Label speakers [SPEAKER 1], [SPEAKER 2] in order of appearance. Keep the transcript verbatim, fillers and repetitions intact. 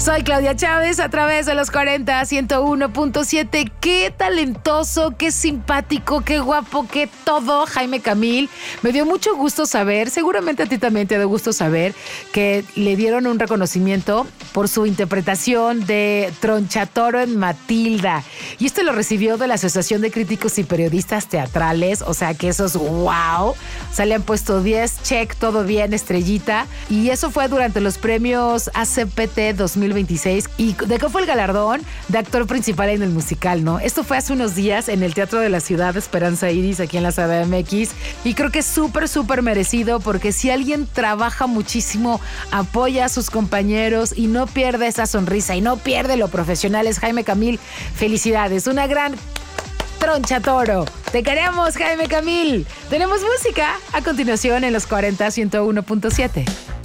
[SPEAKER 1] Soy Claudia Chávez a través de los cuarenta, ciento uno punto siete. Qué talentoso, qué simpático, qué guapo, qué todo, Jaime Camil. Me dio mucho gusto saber, seguramente a ti también te dio gusto saber, que le dieron un reconocimiento por su interpretación de Tronchatoro en Matilda. Y esto lo recibió de la Asociación de Críticos y Periodistas Teatrales. O sea que eso es wow. O sea, le han puesto diez, check, todo bien, estrellita. Y eso fue durante los premios A C P T dos mil veintiséis. ¿Y de qué fue el galardón? De actor principal en el musical, ¿no? Esto fue hace unos días en el Teatro de la Ciudad de Esperanza Iris, aquí en la C D M X. Y creo que es súper, súper merecido, porque si alguien trabaja muchísimo, apoya a sus compañeros y no pierde esa sonrisa y no pierde lo profesional, es Jaime Camil. Felicidades, una gran tronchatoro. Te queremos, Jaime Camil. Tenemos música a continuación en los cuarenta, ciento uno punto siete.